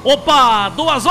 Opa,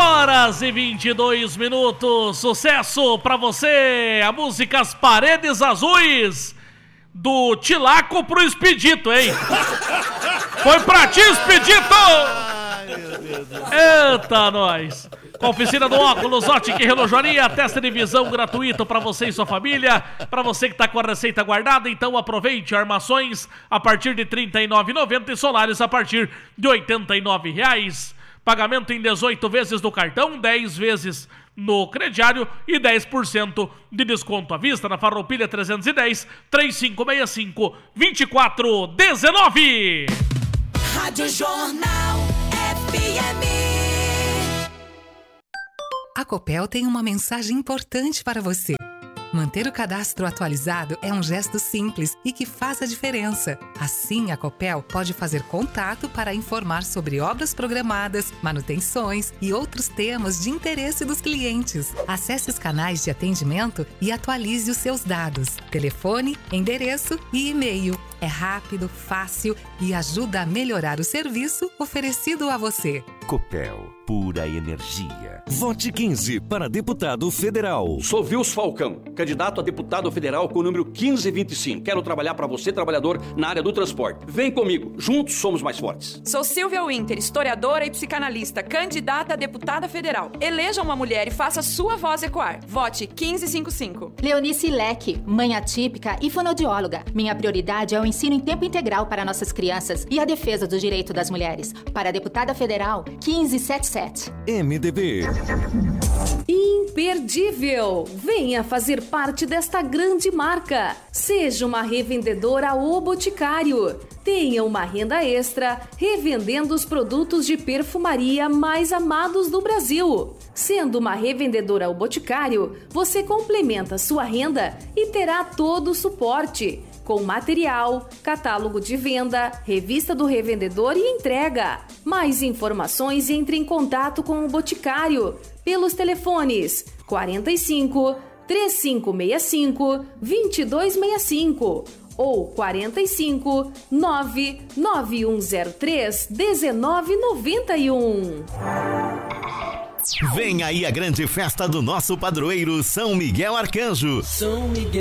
2h22. Sucesso pra você. A música As Paredes Azuis do Tilaco pro Expedito, hein? Foi pra ti, Expedito! Ai, meu Deus do céu. Eita, nós. Com a oficina do óculos, ótica e relojoaria, teste de visão gratuito para você e sua família. Para você que está com a receita guardada, então aproveite. Armações a partir de R$ 39,90 e solares a partir de R$ 89,00. Pagamento em 18 vezes no cartão, 10 vezes no crediário e 10% de desconto à vista na Farroupilha 310 3565 2419. Rádio Jornal FM. A Copel tem uma mensagem importante para você. Manter o cadastro atualizado é um gesto simples e que faz a diferença. Assim, a Copel pode fazer contato para informar sobre obras programadas, manutenções e outros temas de interesse dos clientes. Acesse os canais de atendimento e atualize os seus dados: telefone, endereço e e-mail. É rápido, fácil e ajuda a melhorar o serviço oferecido a você. Copel, pura energia. Vote 15 para deputado federal. Sou Vils Falcão, candidato a deputado federal com o número 1525. Quero trabalhar para você, trabalhador, na área do transporte. Vem comigo, juntos somos mais fortes. Sou Silvia Winter, historiadora e psicanalista, candidata a deputada federal. Eleja uma mulher e faça sua voz ecoar. Vote 1555. Leonice Leque, mãe atípica e fonoaudióloga. Minha prioridade é o ensino em tempo integral para nossas crianças e a defesa do direito das mulheres. Para a deputada federal, 1577. MDB. Imperdível! Venha fazer parte desta grande marca. Seja uma revendedora O Boticário. Tenha uma renda extra revendendo os produtos de perfumaria mais amados do Brasil. Sendo uma revendedora O Boticário, você complementa sua renda e terá todo o suporte, com material, catálogo de venda, revista do revendedor e entrega. Mais informações, entre em contato com o Boticário pelos telefones 45 3565 2265 ou 45 99103 1991. Vem aí a grande festa do nosso padroeiro São Miguel Arcanjo. São Miguel